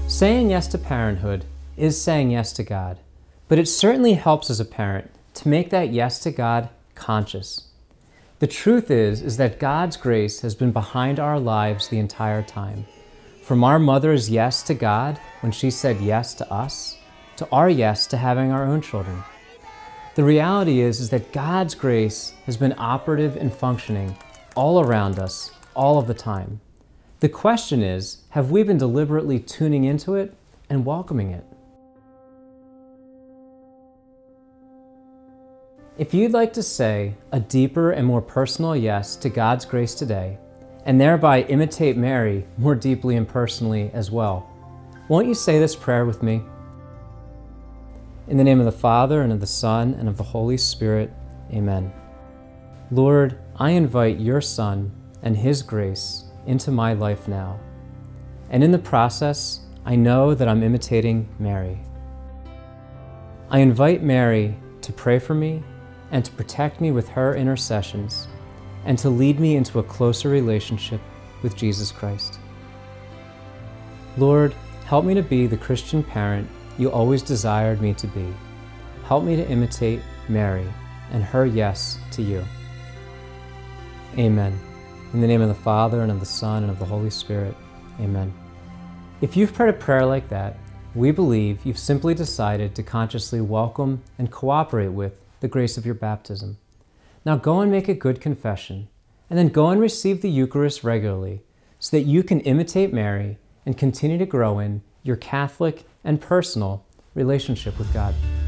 Saying yes to parenthood is saying yes to God, but it certainly helps as a parent to make that yes to God conscious. The truth is that God's grace has been behind our lives the entire time. From our mother's yes to God when she said yes to us, to our yes to having our own children. The reality is that God's grace has been operative and functioning all around us, all of the time. The question is, have we been deliberately tuning into it and welcoming it? If you'd like to say a deeper and more personal yes to God's grace today, and thereby imitate Mary more deeply and personally as well, won't you say this prayer with me? In the name of the Father, and of the Son, and of the Holy Spirit, amen. Lord, I invite your Son and his grace into my life now. And in the process, I know that I'm imitating Mary. I invite Mary to pray for me and to protect me with her intercessions and to lead me into a closer relationship with Jesus Christ. Lord, help me to be the Christian parent you always desired me to be. Help me to imitate Mary and her yes to you. Amen. In the name of the Father, and of the Son, and of the Holy Spirit, amen. If you've prayed a prayer like that, we believe you've simply decided to consciously welcome and cooperate with the grace of your baptism. Now go and make a good confession, and then go and receive the Eucharist regularly so that you can imitate Mary and continue to grow in your Catholic and personal relationship with God.